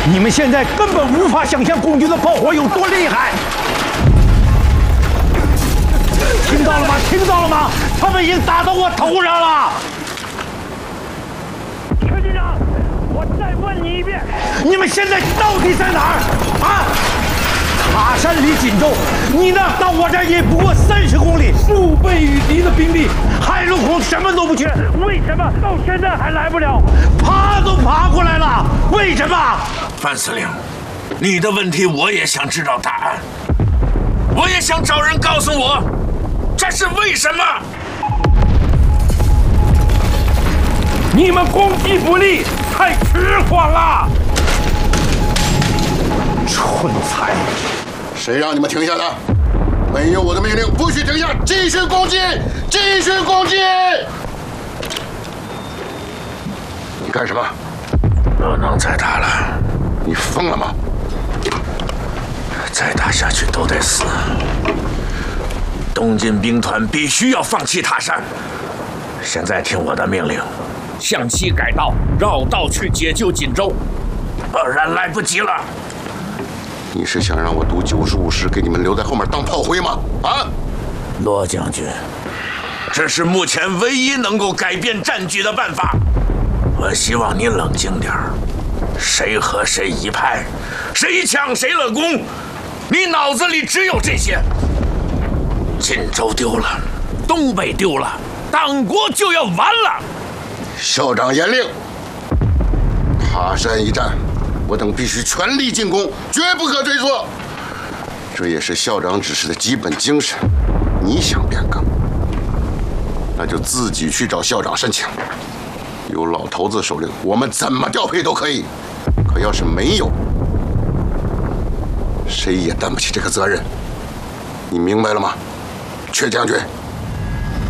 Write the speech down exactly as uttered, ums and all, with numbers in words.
你们现在根本无法想象共军的炮火有多厉害。听到了吗？听到了吗？他们已经打到我头上了。陈局长，我再问你一遍，你们现在到底在哪儿？啊？塔山离锦州，你呢？到我这儿也不过三十公里，腹背与敌的兵力，海陆空什么都不缺，为什么到现在还来不了？爬都爬过来了，为什么？ 范司令，你的问题我也想知道答案，我也想找人告诉我，这是为什么？ 你们攻击不利，太迟缓了，蠢材！ 谁让你们停下的？没有我的命令，不许停下！继续攻击！继续攻击！你干什么？ 不能再打了！ 你疯了吗？ 再打下去都得死。东进兵团必须要放弃塔山。现在听我的命令，向西改道，绕道去解救锦州，不然来不及了。 你是想让我读九十五师，给你们留在后面当炮灰吗？啊， 罗将军，这是目前唯一能够改变战局的办法。我希望你冷静点儿，谁和谁一派，谁抢谁了功，你脑子里只有这些。锦州丢了，东北丢了，党国就要完了。 校长严令，塔山一战。我等必须全力进攻，绝不可退缩。这也是校长指示的基本精神。你想变更，那就自己去找校长申请。有老头子手令，我们怎么调配都可以。可要是没有，谁也担不起这个责任。你明白了吗，阙将军？